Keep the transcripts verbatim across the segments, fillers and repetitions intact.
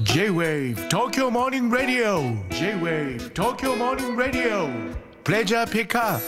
J-Wave Tokyo Morning Radio J-Wave Tokyo Morning Radio Pleasure Pickup。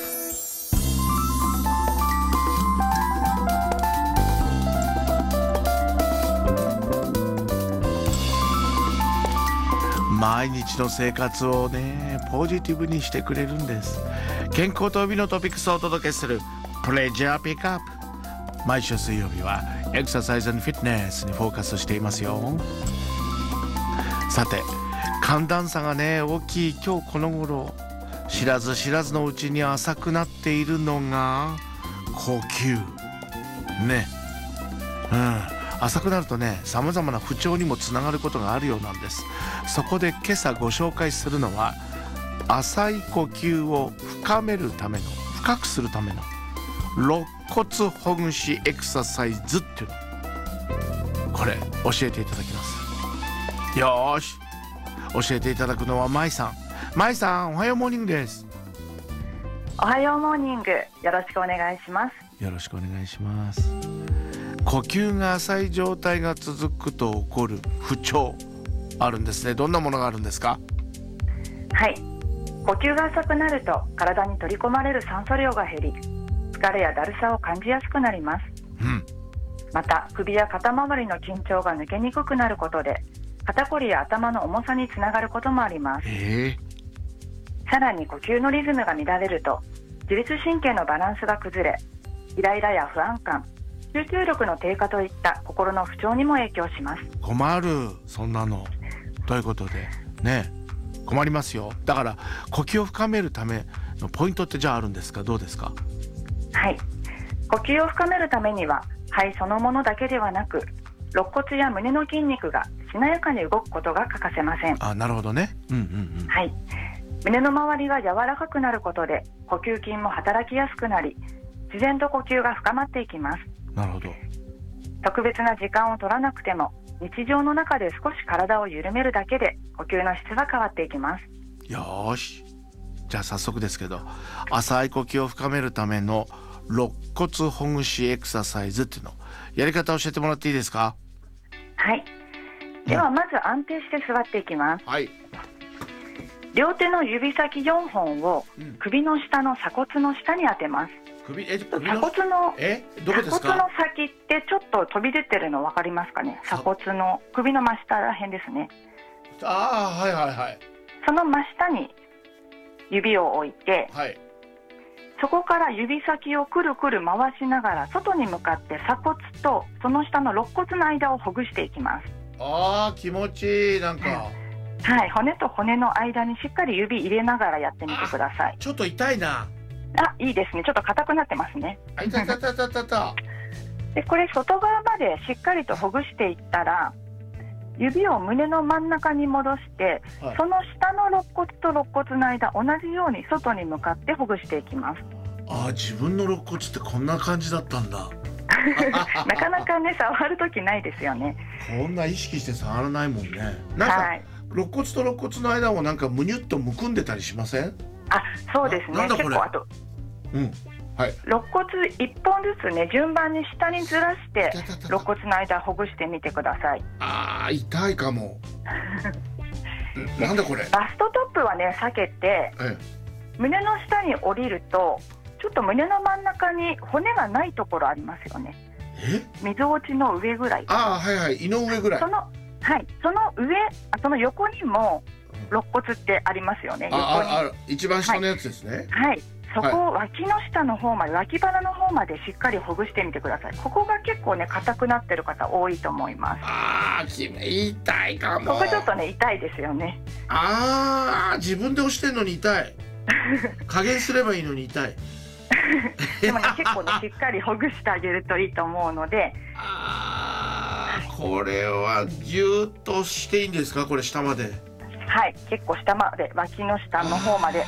毎日の生活をねポジティブにしてくれるんです。健康と美のトピックスをお届けするプレジャーピックアップ。毎週水曜日はエクササイズ&フィットネスにフォーカスしていますよ。さて寒暖差がね大きい今日この頃、知らず知らずのうちに浅くなっているのが呼吸ね。うん浅くなるとね様々な不調にもつながることがあるようなんです。そこで今朝ご紹介するのは浅い呼吸を深めるための深くするための肋骨ほぐしエクササイズっていうの、これ教えていただきます。よーし教えていただくのはまいさん。まいさんおはようモーニングです。 おはようモーニング、よろしくお願いします。 よろしくお願いします。呼吸が浅い状態が続くと起こる不調あるんですね。どんなものがあるんですか？ はい、呼吸が浅くなると体に取り込まれる酸素量が減り、疲れやだるさを感じやすくなります、うん、また首や肩周りの緊張が抜けにくくなることで肩こりや頭の重さにつながることもあります、えー、さらに呼吸のリズムが乱れると自律神経のバランスが崩れ、イライラや不安感、集中力の低下といった心の不調にも影響します。 困る、そんなの。ということでね困りますよ。だから呼吸を深めるためのポイントってじゃああるんですか？どうですか？ はい、呼吸を深めるためには肺そのものだけではなく肋骨や胸の筋肉がしなやかに動くことが欠かせません。 あ、なるほどね、うんうんうん、 はい、胸の周りが柔らかくなることで呼吸筋も働きやすくなり、自然と呼吸が深まっていきます。 なるほど。 特別な時間を取らなくても日常の中で少し体を緩めるだけで呼吸の質が変わっていきます。 よーし、じゃあ早速ですけど、浅い呼吸を深めるための肋骨ほぐしエクササイズっていうのやり方を教えてもらっていいですか？ はい、ではまず安定して座っていきます、 はい、 両手の指先よんほんを首の下の鎖骨の下に当てます。 首え首の鎖骨のえどこですか？ 鎖骨の先ってちょっと飛び出てるの分かりますかね？鎖骨の首の真下ら辺ですね。 ああはいはいはい。 その真下に指を置いて、 はい、 そこから指先をくるくる回しながら外に向かって鎖骨とその下の肋骨の間をほぐしていきます。 あー気持ちいい。なんかはい、骨と骨の間にしっかり指入れながらやってみてください。 ちょっと痛いな。 あ、いいですね。ちょっと硬くなってますね。 あ、痛い痛い痛い痛い痛い。 でこれ外側までしっかりとほぐしていったら指を胸の真ん中に戻して、はい、その下の肋骨と肋骨の間同じように外に向かってほぐしていきます。 あー自分の肋骨ってこんな感じだったんだ。 なかなかね触るときないですよね。 こんな意識して触らないもんね。なんか、はい、肋骨と肋骨の間もなんかむにゅっとむくんでたりしません？ あ、そうですね。結構あと、 うんはい、 肋骨いっぽんずつね順番に下にずらして肋骨の間ほぐしてみてください。 あー痛いかも。なんだこれ。 バストトップはね避けて、ええ、胸の下に降りるとちょっと胸の真ん中に骨がないところありますよね。 えみぞおちの上ぐらい。 あーはいはい胃の上ぐらい。 そのはいその上その横にも肋骨ってありますよね。 あああ一番下のやつですね。 はい、はい、そこを脇の下の方まで、脇腹の方までしっかりほぐしてみてください。ここが結構ね硬くなってる方多いと思います。 あー痛いかも。 ここちょっとね痛いですよね。 あー自分で押してんのに痛い。加減すればいいのに痛い。 でもね結構ねしっかりほぐしてあげるといいと思うので。 あーこれはギューッとしていいんですか？これ下まで。 はい、結構下まで、脇の下の方まで。で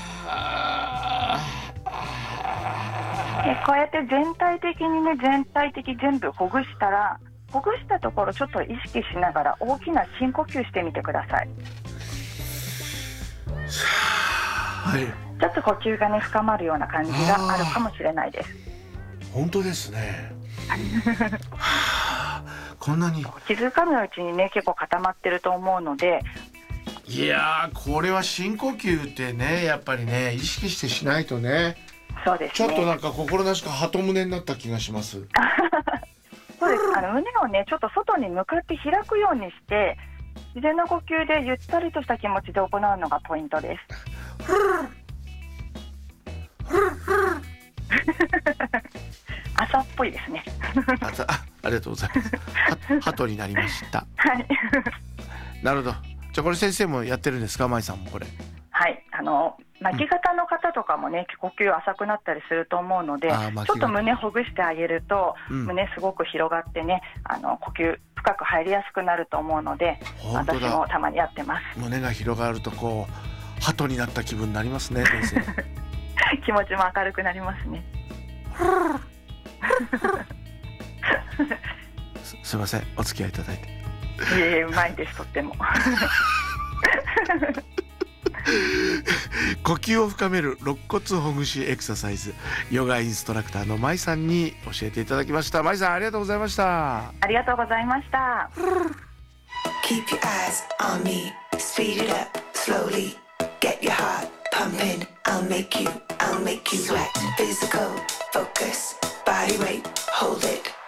こうやって全体的にね全体的全部ほぐしたら、ほぐしたところちょっと意識しながら大きな深呼吸してみてください。はい、ちょっと呼吸がね深まるような感じがあるかもしれないです。 本当ですね。 こんなに気づかぬうちにね結構固まってると思うので、 いやーこれは深呼吸ってねやっぱりね意識してしないとね。 そうですね。 ちょっとなんか心なしか鳩胸になった気がします。 そうです。あの胸をねちょっと外に向かって開くようにして自然な呼吸でゆったりとした気持ちで行うのがポイントです。朝っぽいですね。 あたあ、ありがとうございます。は鳩になりました。 はい。 なるほど。じゃあこれ先生もやってるんですか、まいさんもこれ。 はい、あの巻き肩の方とかもね、呼吸浅くなったりすると思うので、ちょっと胸ほぐしてあげると、うん、胸すごく広がってね、あの呼吸深く入りやすくなると思うので、私もたまにやってます。 胸が広がるとこう鳩になった気分になりますね、先生。 気持ちも明るくなりますね。 す, すいません、お付き合いいただいて。 いえいえ、うまいです、とっても。 呼吸を深める肋骨ほぐしエクササイズ、ヨガインストラクターのまいさんに教えていただきました。まいさん、ありがとうございました。 ありがとうございました。 Keep your eyes on me, speed it up slowly, get your heart pumping, I'll make you, I'll make you sweat, physical, focus, body weight, hold it